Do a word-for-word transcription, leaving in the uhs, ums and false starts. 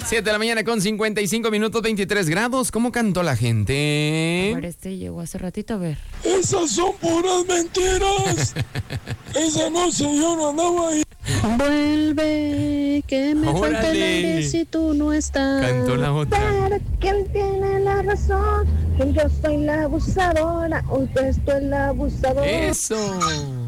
siete de la mañana con cincuenta y cinco minutos, veintitrés grados. ¿Cómo cantó la gente? A ver, este llegó hace ratito, a ver. Esas son puras mentiras. Esa noche yo no andaba ahí. Vuelve, que me Órale. falta el aire si tú no estás. Cantó la otra. Para quien tiene la razón, que yo soy la abusadora, usted es el abusador. Eso.